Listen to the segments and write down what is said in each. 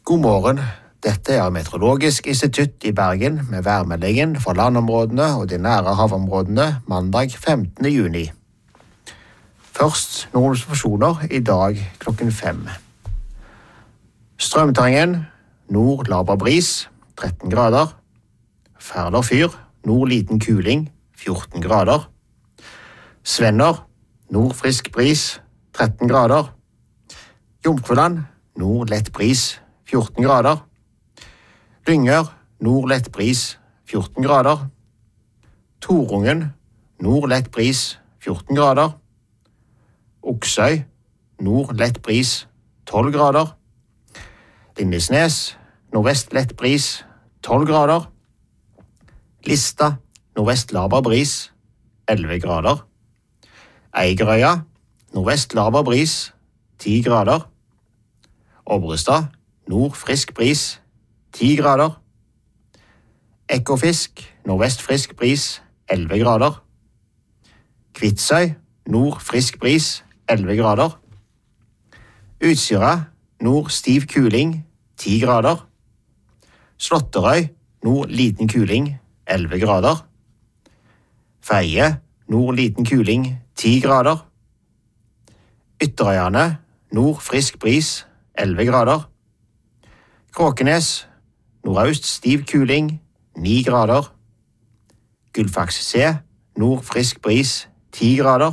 God morgen, dette er Meteorologisk institutt i Bergen med værmeldingen for landområdene og de nære havområdene mandag 15. juni. Først noen observasjoner i dag klokken 5. Strømterrengen, nord laber bris, 13 grader. Færder fyr, nord liten kuling, 14 grader. Svenner, nord frisk bris, 13 grader. Jomfruland, nord lett bris, 14 grader. Lynger, nord lett bris, 14 grader. Torungen, nord lett bris, 14 grader. Oksøy, nord lett bris, 12 grader. Lindesnes, nordvest lett bris, 12 grader. Lista, nordvest laber bris, 11 grader. Eigerøya, nordvest laber bris, 10 grader. Obrestad, nord frisk bris, 10 grader. Ekofisk, nordvest frisk bris, 11 grader. Kvitsøy, nord frisk bris, 11 grader. Utsira, nord stiv kuling, 10 grader. Slåtterøy, nord liten kuling, 11 grader. Feie, nord liten kuling, 10 grader. Ytterøyane, nord frisk bris, 11 grader. Kråkenes, nordøst stiv kuling, 9 grader. Gullfaks C, nord frisk bris, 10 grader.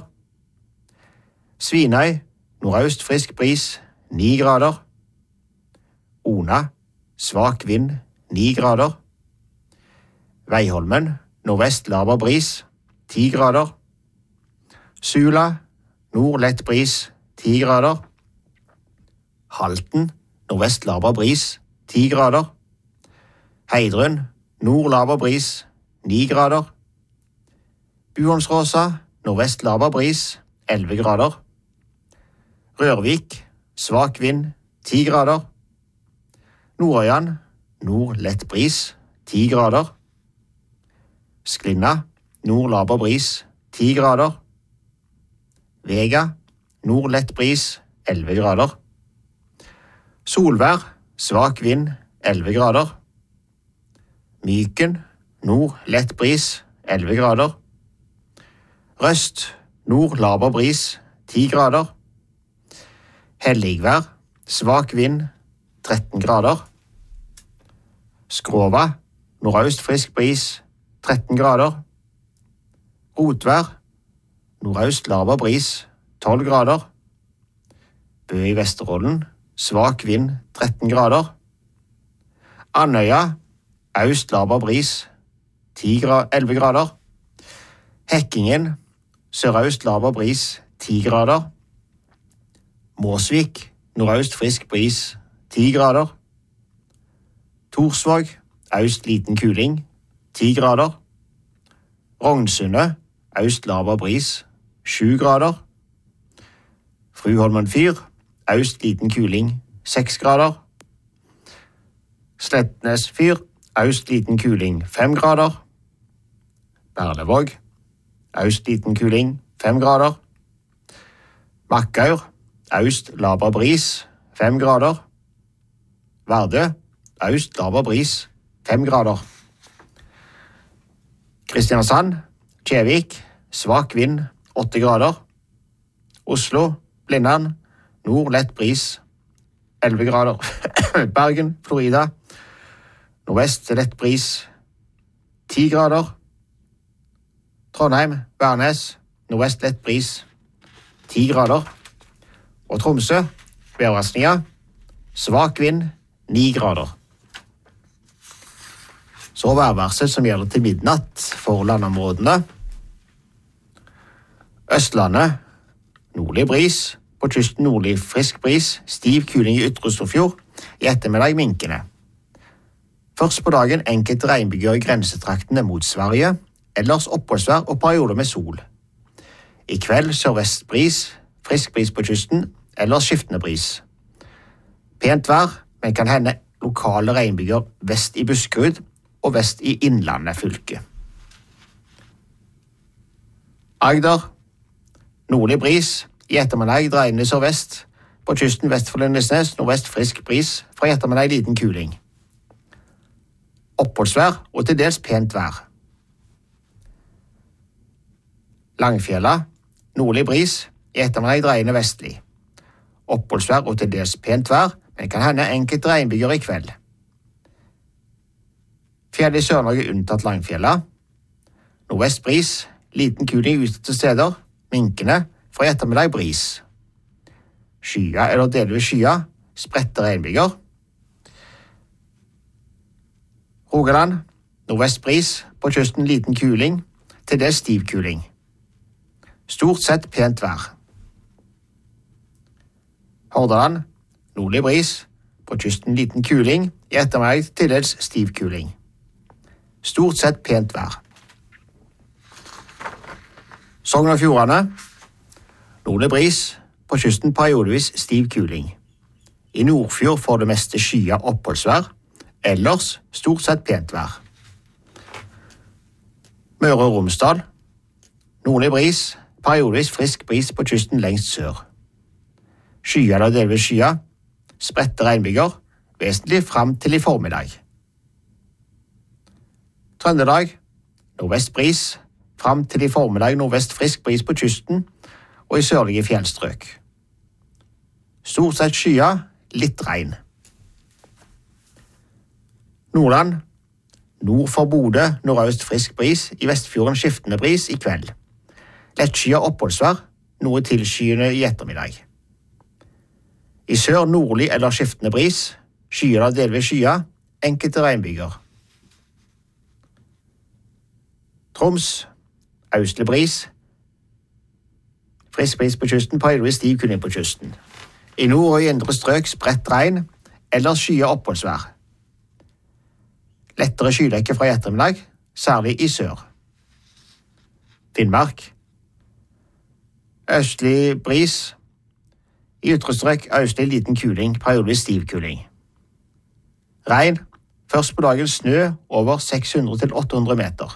Svinøy, nordøst frisk bris, 9 grader. Ona, svak vind, 9 grader. Veiholmen, nordvest laber bris, 10 grader. Sula, nord lett bris, 10 grader. Halten, nordvest laber bris, 10 grader. Heidrun, nord laber bris, 9 grader. Buholmsråsa, nordvest laber bris, 11 grader. Rørvik, svak vind, 10 grader. Nordøyan, nord lett bris, 10 grader. Sklinna, nord laber bris, 10 grader. Vega, nord lett bris, 11 grader. Solvær, svak vind, 11 grader. Myken, nord lett bris, 11 grader. Røst, nord laber bris, 10 grader. Helligvær, svak vind, 13 grader. Skrova, nordøst frisk bris, 13 grader. Rotvær, nordøst laber bris, 12 grader. Bø i Vesterålen, svak vind, 13 grader. Andøya, øst laber bris, 11 grader. Hekkingen, sørøst laber bris, 10 grader. Måsvik, nordøst frisk bris, 10 grader. Torsvåg, øst liten kuling, 10 grader. Rognsundet, øst laber bris, 7 grader. Fruholmen fyr, øst liten kuling, 6 grader. Slettnes fyr, øst liten kuling, 5 grader. Berlevåg, øst liten kuling, 5 grader. Makkaur, øst laber bris, 5 grader. Vardø, øst laber bris, 5 grader. Kristiansand, Kjevik, svak vind, 8 grader. Oslo, Blindern, nord lett bris, 11 grader. Bergen, Florida, nordvest lett bris, 10 grader. Trondheim, Værnes, nordvest lett bris, 10 grader. Og Tromsø, Værvassnia, svak vind, 9 grader. Så værvarset som gjelder til midnatt for landområdene. Østlandet, nordlig bris, på kysten nordlig frisk bris, stiv kuling i Ytre Oslofjord, i ettermiddag minkende. Først på dagen enkelte regnbyger i grensetraktene mot Sverige, ellers oppholdsvær og perioder med sol. I kveld sørvest bris, frisk bris på kysten, ellers skiftende bris. Pent vær, men kan hende lokale regnbyger vest i Buskerud og vest i Innlandet fylke. Agder, nordlig bris, i ettermiddag dreiende sørvest, På kysten vest for Lindesnes nordvest frisk bris, fra i ettermiddag liten kuling. Oppholdsvær og til dels pent vær. Langfjella, nordlig bris, i ettermiddag dreiende vestlig. Oppholdsvær og til dels pent vær, men kan hende enkelte regnbyger i kveld. Fjell i Sør-Norge unntatt Langfjella. Nordvest bris, liten kuling utsatte steder, minkende, fra i ettermiddag bris. Skya eller delvis skya, spredte regnbyger. Rogaland, nordvest bris, på kysten liten kuling, til dels stiv kuling. Stort sett pent vær. Hordaland, nordlig bris, på kysten liten kuling, i ettermiddag til dels stiv kuling. Stort sett pent vær. Sogn og Fjordane, nordlig bris, på kysten periodevis stiv kuling. I Nordfjord får det meste skya oppholdsvær, ellers stort sett pent vær. Møre og Romsdal, nordlig bris, periodevis frisk bris på kysten lengst sør. Skya eller delvis skya, spredte regnbyger, vesentlig fram til i formiddag. Trøndelag, nordvest bris, fram til i formiddag nordvest frisk bris på kysten og i sørlige fjellstrøk. Stort sett skya, litt regn. Nordland, nord for Bodø, nordøst frisk bris, i Vestfjorden skiftende bris i kveld. Lettskyet oppholdsvær, noe tilskyende i ettermiddag. I sør nordlig eller skiftende bris, skyer eller delvis skya, enkelte regnbyger. Troms, østlig bris, frisk bris på kysten, periodevis stiv kuling på kysten. I nord og i indre strøk spredt regn, ellers skyer oppholdsvær. Lettere skydekke fra i ettermiddag, særlig i sør. Finnmark, østlig bris, i ytre strøk østlig liten kuling, periodevis stiv kuling. Regn, først på dagen snø over 600 til 800 meter.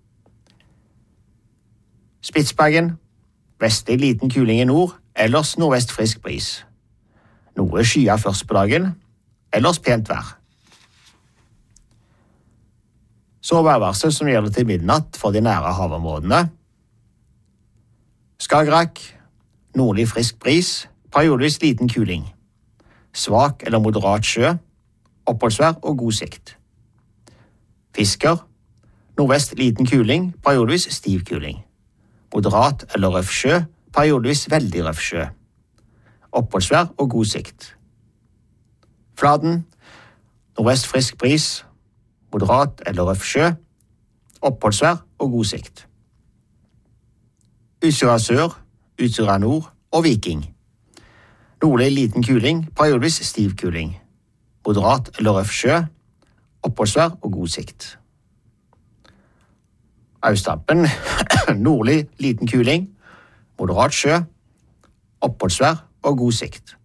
Spitsbergen, vestlig liten kuling i nord, ellers nordvest frisk bris. Noe skya først på dagen, ellers pent vær. Så værvarsel som gjelder til midnatt for de nære havområdene. Skagerrak, nordlig frisk bris, periodevis liten kuling. Svak eller moderat sjø, oppholdsvær og god sikt. Fisker, nordvest liten kuling, periodevis stiv kuling. Moderat eller røff sjø, periodevis veldig røff sjø. Oppholdsvær og god sikt. Fladen, nordvest frisk bris, moderat eller røff sjø, oppholdsvær og god sikt. Utsira sør, Utsira nord og Viking. Nordlig liten kuling, periodevis stiv kuling. Moderat eller røff sjø, oppholdsvær og god sikt. Austhampen, nordlig liten kuling, moderat sjø, oppholdsvær og god sikt.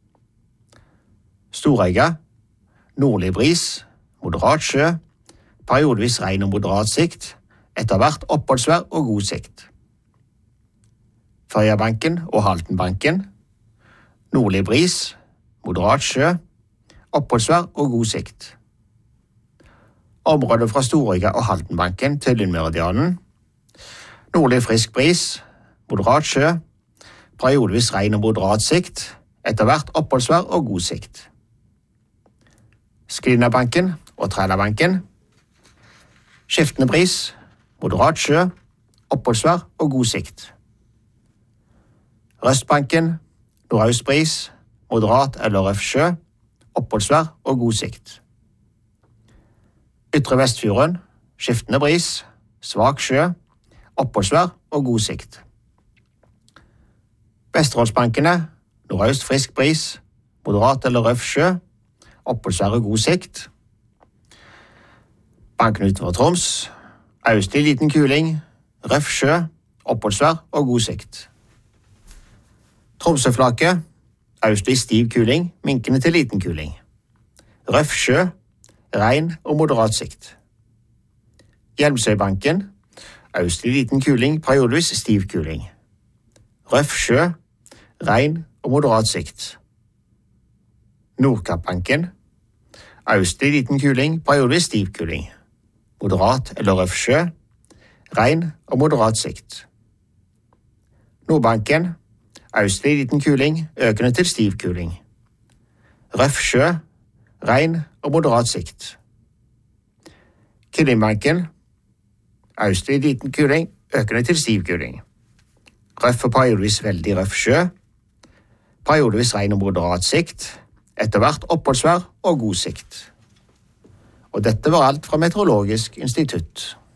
Storøya, nordlig bris, moderat sjø, periodevis regn og moderat sikt, etter hvert oppholdsvær og god sikt. Førjabanken og Haltenbanken, nordlig bris, moderat sjø, oppholdsvær og god sikt. Området fra Storøya og Haltenbanken til Lundmeridianen, nordlig frisk bris, moderat sjø, periodevis regn og moderat sikt, etter hvert oppholdsvær og god sikt. Sklinnabanken og Trælabanken, skiftende bris, moderat sjø, oppholdsvær og god sikt. Røstbanken, nordøst bris, moderat eller røff sjø, oppholdsvær og god sikt. Ytre Vestfjorden, skiftende bris, svak sjø, oppholdsvær og god sikt. Vesterålsbankene, nordøst frisk bris, moderat eller røff sjø, oppholdsvær og god sikt. Banken utenfor Troms, østlig liten kuling, røff sjø, oppholdsvær og god sikt. Tromsøflaket, østlig stiv kuling, minkende til liten kuling. Røff sjø, regn og moderat sikt. Hjelmsøybanken, østlig liten kuling, periodevis stiv kuling. Røff sjø, regn og moderat sikt. Nordkappbanken. Østlig liten kuling, periodevis stiv kuling. Moderat eller røff sjø. Regn og moderat sikt. Nordbanken. Østlig liten kuling, økende til stiv kuling. Røff sjø. Regn og moderat sikt. Kyllingbanken. Østlig liten kuling, økende til stiv kuling. Røff og periodevis veldig røff sjø. Periodevis regn og moderat sikt. Etter hvert oppholdsvær og god sikt. Og dette var alt fra Meteorologisk institutt.